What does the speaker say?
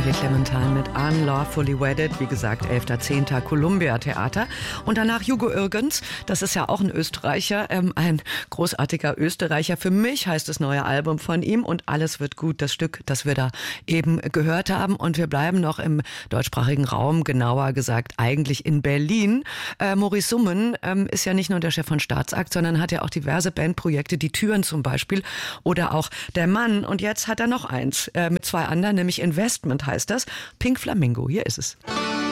Charlie Clementine mit Unlawfully Wedded, wie gesagt, 11.10. Columbia Theater. Und danach Hugo Irgens, das ist ja auch ein Österreicher, ein großartiger Österreicher. Für mich heißt das neue Album von ihm und Alles wird gut, das Stück, das wir da eben gehört haben. Und wir bleiben noch im deutschsprachigen Raum, genauer gesagt eigentlich in Berlin. Maurice Summen ist ja nicht nur der Chef von Staatsakt, sondern hat ja auch diverse Bandprojekte, Die Türen zum Beispiel oder auch Der Mann. Und jetzt hat er noch eins mit zwei anderen, nämlich Investment heißt das. Pink Flamingo, hier ist es.